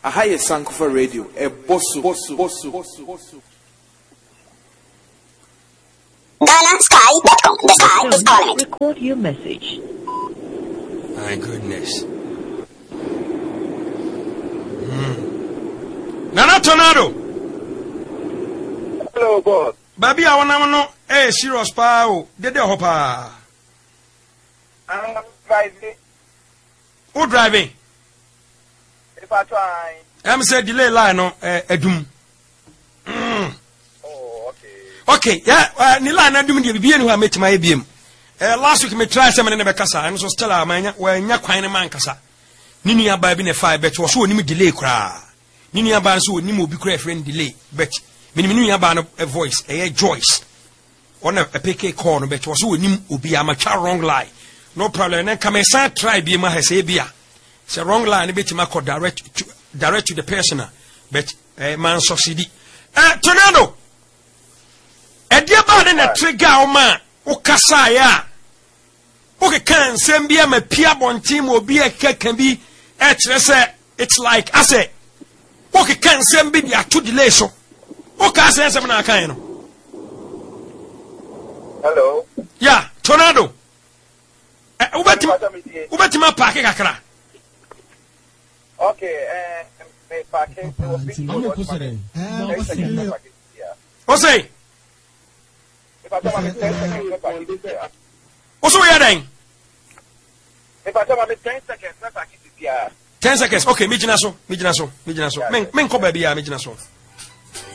Aha ye Sankofa Radio. Bosu. GhanaSky.com. The sky is calling. Record your message. My goodness. Nana Tornado. Hello, boss. Baby, I wanna know. Serious power. Dede hopa. I'm driving. Who driving? If I try. I'm say delay line no edum. Oh, okay. Okay, yeah, ni line edum dey bibie ni ho metima ebiem. Last week me try say me ne be kasa, and so still amanya wa nya kwan ne man kasa. Ni nua ba bi ne fa bet wo so onim delay kra. Ni nua ba so onim obi kra friend delay bet. Me ni nua ba no voice Joyce. On a PK call no bet wo so onim obi amacha wrong line. No problem. Then come and try be ma say bia. Say wrong line bit ma call direct to the person. But man succeed. Tornado. E dia ba na trigger o ma o kasa ya. O ke kan sem bia ma pia bontim obi e kan bi e kire say it's like I say. O ke kan sem bi dia to delay so. O ka say sem na kan no. Hello. Yeah, Tornado. Ubetima park kakra. Okay, me parking. O say? If I tell me 10 seconds, parking here. O so ya den? If I tell me 10 seconds, parking here. 10 seconds. Okay, me jina so. Men ko ba bia me jina so.